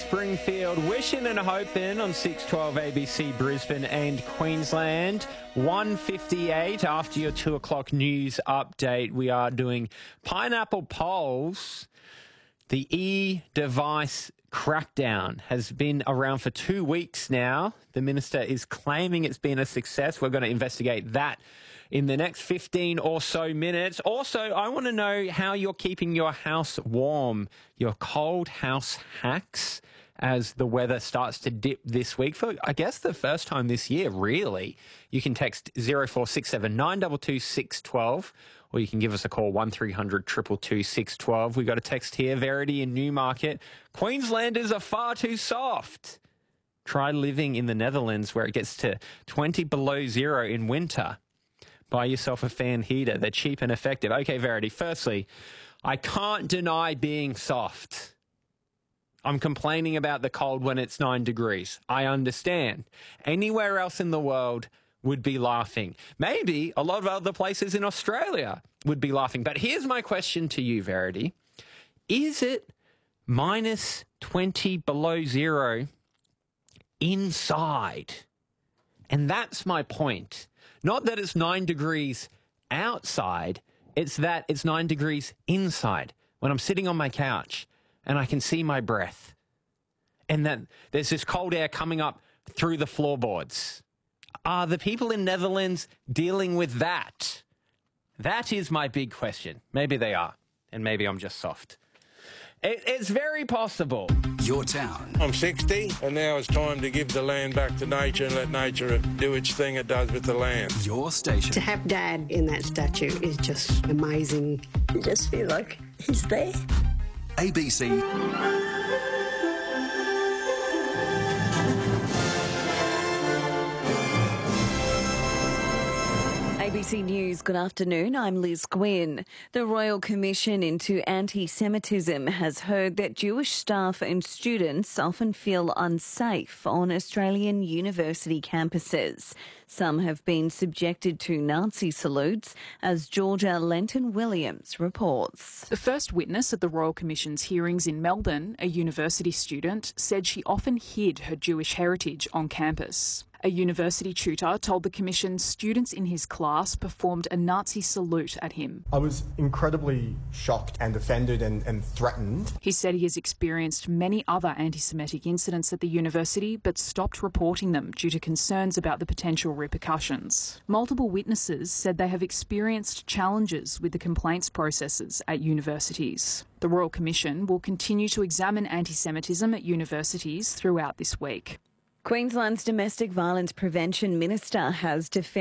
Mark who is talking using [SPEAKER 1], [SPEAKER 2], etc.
[SPEAKER 1] Springfield, wishing and hoping on 612 ABC Brisbane and Queensland. 1:58 after your 2 o'clock news update. We are doing pineapple polls. The e-device crackdown has been around for 2 weeks now. The minister is claiming it's been a success. We're going to investigate that in the next 15 or so minutes. Also, I want to know how you're keeping your house warm, your cold house hacks as the weather starts to dip this week for, I guess, the first time this year, really. You can text 0467 922 612 or you can give us a call 1300 222 612. We got a text here, Verity in Newmarket. Queenslanders are far too soft. Try living in the Netherlands where it gets to 20 below zero in winter. Buy yourself a fan heater. They're cheap and effective. Okay, Verity, firstly, I can't deny being soft. I'm complaining about the cold when it's 9 degrees. I understand. Anywhere else in the world would be laughing. Maybe a lot of other places in Australia would be laughing. But here's my question to you, Verity. Is it minus 20 below zero inside? And that's my point. Not that it's 9 degrees outside, it's that it's 9 degrees inside when I'm sitting on my couch and I can see my breath and that there's this cold air coming up through the floorboards. Are the people in Netherlands dealing with that? That is my big question. Maybe they are, and maybe I'm just soft. It's very possible.
[SPEAKER 2] Your town.
[SPEAKER 3] I'm 60, and now it's time to give the land back to nature and let nature do its thing it does with the land.
[SPEAKER 2] Your station.
[SPEAKER 4] To have Dad in that statue is just amazing. You just feel like he's there.
[SPEAKER 2] ABC.
[SPEAKER 5] ABC News, good afternoon. I'm Liz Gwynn. The Royal Commission into Anti-Semitism has heard that Jewish staff and students often feel unsafe on Australian university campuses. Some have been subjected to Nazi salutes, as Georgia Lenton-Williams reports.
[SPEAKER 6] The first witness at the Royal Commission's hearings in Melbourne, a university student, said she often hid her Jewish heritage on campus. A university tutor told the Commission students in his class performed a Nazi salute at him.
[SPEAKER 7] I was incredibly shocked and offended and threatened.
[SPEAKER 6] He said he has experienced many other anti-Semitic incidents at the university but stopped reporting them due to concerns about the potential repercussions. Multiple witnesses said they have experienced challenges with the complaints processes at universities. The Royal Commission will continue to examine anti-Semitism at universities throughout this week.
[SPEAKER 5] Queensland's Domestic Violence Prevention Minister has defended